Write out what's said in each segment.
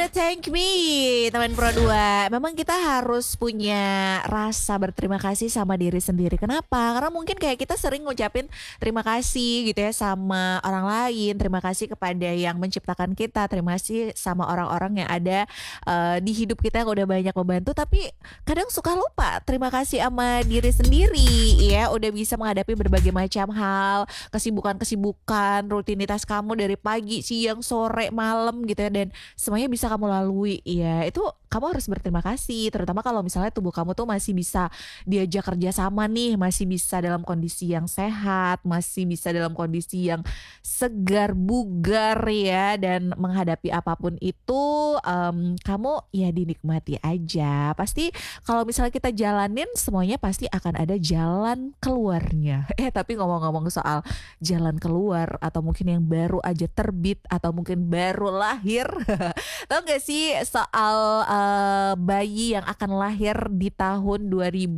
Thank me, teman Pro 2. Memang kita harus punya rasa berterima kasih sama diri sendiri. Kenapa? Karena mungkin kayak kita sering ngucapin terima kasih gitu ya sama orang lain, terima kasih kepada yang menciptakan kita, terima kasih sama orang-orang yang ada di hidup kita yang udah banyak membantu, tapi kadang suka lupa terima kasih sama diri sendiri ya, udah bisa menghadapi berbagai macam hal, kesibukan-kesibukan, rutinitas kamu dari pagi, siang, sore, malam gitu ya, dan semuanya bisa kamu lalui ya, itu kamu harus berterima kasih, terutama kalau misalnya tubuh kamu tuh masih bisa diajak kerja sama nih, masih bisa dalam kondisi yang sehat, masih bisa dalam kondisi yang segar, bugar ya, dan menghadapi apapun itu kamu ya dinikmati aja. Pasti kalau misalnya kita jalanin semuanya pasti akan ada jalan keluarnya. Tapi ngomong-ngomong soal jalan keluar atau mungkin yang baru aja terbit atau mungkin baru lahir. Tahu gak sih soal bayi yang akan lahir di tahun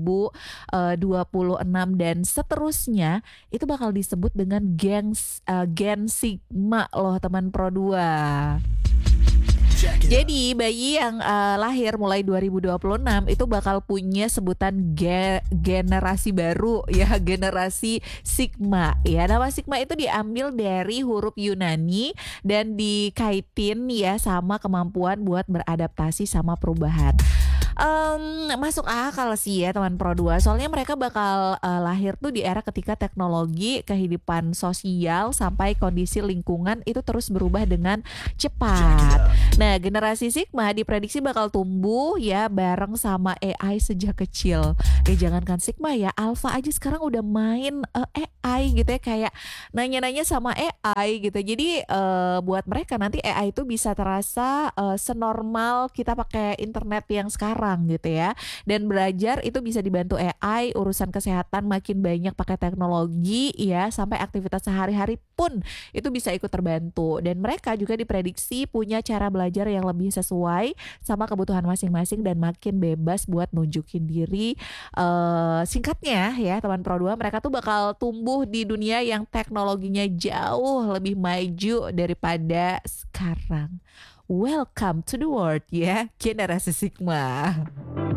2026 dan seterusnya, itu bakal disebut dengan gen Sigma loh teman Pro 2. Jadi bayi yang lahir mulai 2026 itu bakal punya sebutan generasi baru ya, generasi Sigma ya. Nama Sigma itu diambil dari huruf Yunani dan dikaitin ya sama kemampuan buat beradaptasi sama perubahan. Masuk akal sih ya teman Pro 2. Soalnya mereka bakal lahir tuh di era ketika teknologi, kehidupan sosial sampai kondisi lingkungan itu terus berubah dengan cepat. Nah, generasi Sigma diprediksi bakal tumbuh ya bareng sama AI sejak kecil. Jangankan Sigma ya, Alpha aja sekarang udah main AI gitu ya, kayak nanya-nanya sama AI gitu. Jadi buat mereka nanti AI itu bisa terasa senormal kita pakai internet yang sekarang gitu ya. Dan belajar itu bisa dibantu AI, urusan kesehatan makin banyak pakai teknologi ya, sampai aktivitas sehari-hari pun itu bisa ikut terbantu. Dan mereka juga diprediksi punya cara belajar yang lebih sesuai sama kebutuhan masing-masing dan makin bebas buat nunjukin diri. Singkatnya ya teman Pro 2, mereka tuh bakal tumbuh di dunia yang teknologinya jauh lebih maju daripada sekarang. Welcome to the world ya, generasi Sigma.